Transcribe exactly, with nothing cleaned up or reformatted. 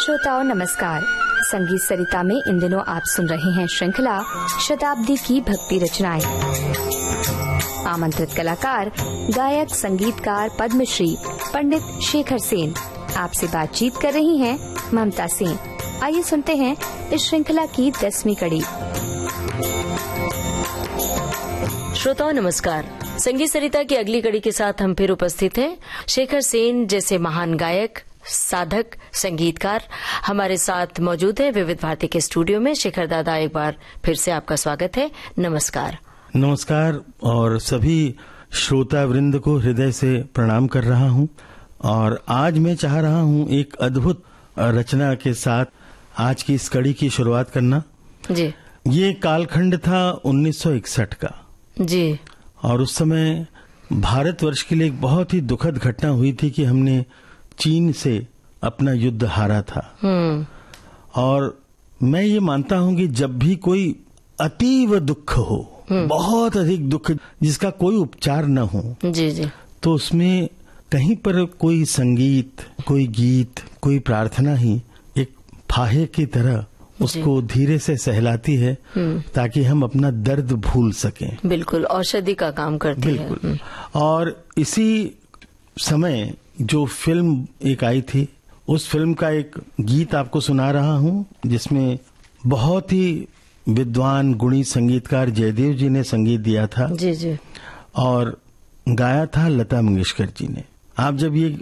श्रोताओं नमस्कार। संगीत सरिता में इन दिनों आप सुन रहे हैं श्रृंखला शताब्दी की भक्ति रचनाएं। आमंत्रित कलाकार गायक संगीतकार पद्मश्री पंडित शेखर सेन। आपसे बातचीत कर रही हैं ममता सिंह। आइए सुनते हैं इस श्रृंखला की दसवीं कड़ी। श्रोताओं नमस्कार। संगीत सरिता की अगली कड़ी के साथ हम फिर उपस्थित हैं। शेखर सेन जैसे महान गायक, साधक, संगीतकार हमारे साथ मौजूद है विविध भारती के स्टूडियो में। शेखर दादा, एक बार फिर से आपका स्वागत है। नमस्कार। नमस्कार और सभी श्रोता वृंद को हृदय से प्रणाम कर रहा हूं। और आज मैं चाह रहा हूं एक अद्भुत रचना के साथ आज की इस कड़ी की शुरुआत करना। जी। ये कालखंड था उन्नीस सौ इकसठ का। जी। और उस समय भारतवर्ष के लिए एक बहुत ही दुखद घटना हुई थी कि हमने चीन से अपना युद्ध हारा था। और मैं ये मानता हूं कि जब भी कोई अतीव दुख हो, बहुत अधिक दुख जिसका कोई उपचार न हो, जी जी, तो उसमें कहीं पर कोई संगीत, कोई गीत, कोई प्रार्थना ही एक फाहे की तरह उसको धीरे से सहलाती है ताकि हम अपना दर्द भूल सकें। बिल्कुल औषधि का काम करती है। बिल्कुल। और इसी समय जो फिल्म एक आई थी, उस फिल्म का एक गीत आपको सुना रहा हूं जिसमें बहुत ही विद्वान गुणी संगीतकार जयदेव जी ने संगीत दिया था। जी जी। और गाया था लता मंगेशकर जी ने। आप जब ये